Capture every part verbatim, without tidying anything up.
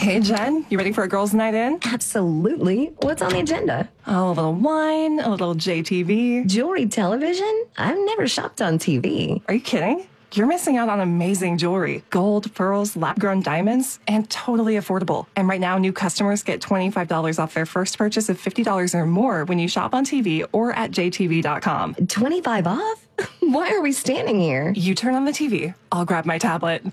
Hey, Jen, you ready for a girls' night in? Absolutely. What's on the agenda? Oh, a little wine, a little J T V. Jewelry television? I've never shopped on T V. Are you kidding? You're missing out on amazing jewelry. Gold, pearls, lab-grown diamonds, and totally affordable. And right now, new customers get twenty-five dollars off their first purchase of fifty dollars or more when you shop on T V or at j t v dot com. twenty-five off? Why are we standing here? You turn on the T V. I'll grab my tablet.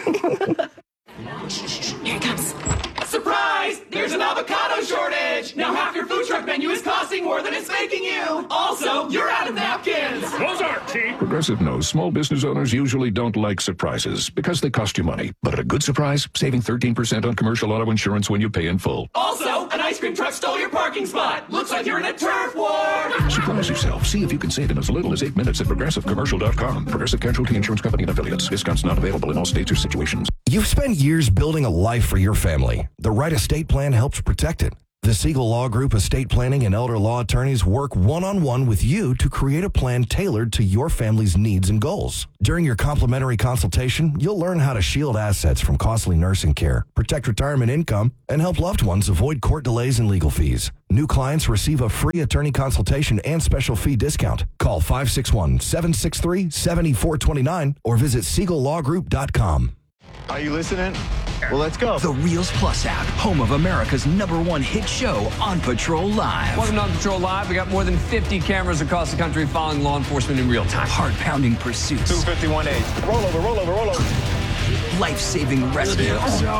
Here it comes. Surprise! There's an avocado shortage! Now half your food truck menu is costing more than it's making you! Also, you're out of napkins! Mozart, Chief! Progressive knows small business owners usually don't like surprises because they cost you money. But at a good surprise, saving thirteen percent on commercial auto insurance when you pay in full. Also, an ice cream truck stole your parking spot! Looks like you're in a turf war! Surprise yourself. See if you can save in as little as eight minutes at progressive commercial dot com. Progressive Casualty Insurance Company and affiliates. Discounts not available in all states or situations. You've spent years building a life for your family. The right estate plan helps protect it. The Siegel Law Group estate planning and elder law attorneys work one-on-one with you to create a plan tailored to your family's needs and goals. During your complimentary consultation, you'll learn how to shield assets from costly nursing care, protect retirement income, and help loved ones avoid court delays and legal fees. New clients receive a free attorney consultation and special fee discount. Call five six one, seven six three, seven four two nine or visit siegel law group dot com. Are you listening? Well, let's go. The Reels Plus app, home of America's number one hit show, On Patrol Live. Welcome to On Patrol Live. We got more than fifty cameras across the country following law enforcement in real time. Heart-pounding pursuits. two fifty-one H. Roll over, roll over, roll over. Life-saving rescues.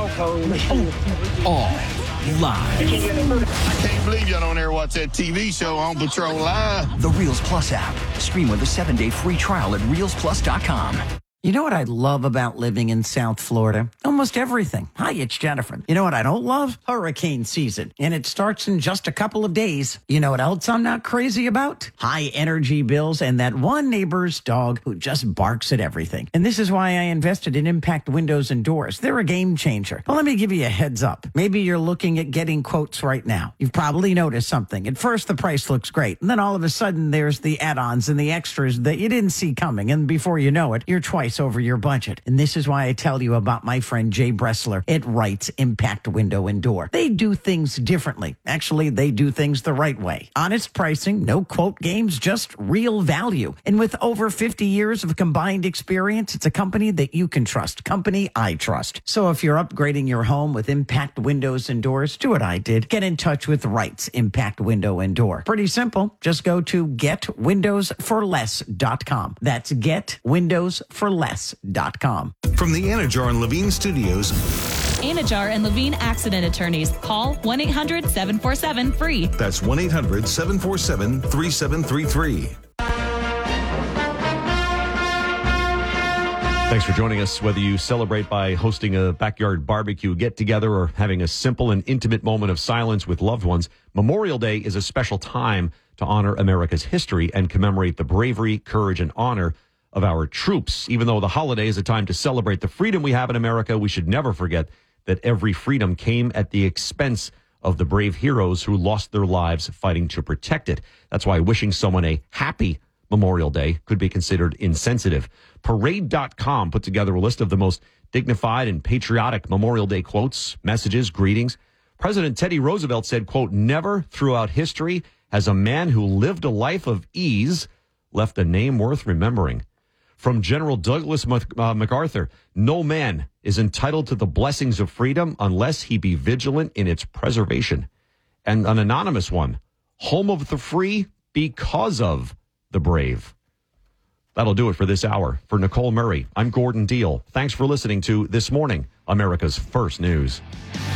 All live. I can't believe y'all don't ever watch that T V show On Patrol Live. The Reels Plus app. Stream with a seven-day free trial at reels plus dot com. You know what I love about living in South Florida? Almost everything. Hi, it's Jennifer. You know what I don't love? Hurricane season. And it starts in just a couple of days. You know what else I'm not crazy about? High energy bills and that one neighbor's dog who just barks at everything. And this is why I invested in Impact Windows and Doors. They're a game changer. Well, let me give you a heads up. Maybe you're looking at getting quotes right now. You've probably noticed something. At first, the price looks great. And then all of a sudden, there's the add-ons and the extras that you didn't see coming. And before you know it, you're twice over your budget. And this is why I tell you about my friend Jay Bressler at Wright's Impact Window and Door. They do things differently. Actually, they do things the right way. Honest pricing, no quote games, just real value. And with over fifty years of combined experience, it's a company that you can trust. Company I trust. So if you're upgrading your home with Impact Windows and Doors, do what I did. Get in touch with Wright's Impact Window and Door. Pretty simple. Just go to get windows for less dot com. That's get windows for less dot com. From the Anajar and Levine Studios. Anajar and Levine Accident Attorneys. Call one eight hundred seven four seven free. That's one eight hundred seven four seven three seven three three. Thanks for joining us. Whether you celebrate by hosting a backyard barbecue get-together or having a simple and intimate moment of silence with loved ones, Memorial Day is a special time to honor America's history and commemorate the bravery, courage, and honor of our troops. Even though the holiday is a time to celebrate the freedom we have in America, we should never forget that every freedom came at the expense of the brave heroes who lost their lives fighting to protect it. That's why wishing someone a happy Memorial Day could be considered insensitive. Parade dot com put together a list of the most dignified and patriotic Memorial Day quotes, messages, greetings. President Teddy Roosevelt said, quote, "Never throughout history has a man who lived a life of ease left a name worth remembering." From General Douglas MacArthur, "No man is entitled to the blessings of freedom unless he be vigilant in its preservation." And an anonymous one, "Home of the free because of the brave." That'll do it for this hour. For Nicole Murray, I'm Gordon Deal. Thanks for listening to This Morning, America's First News.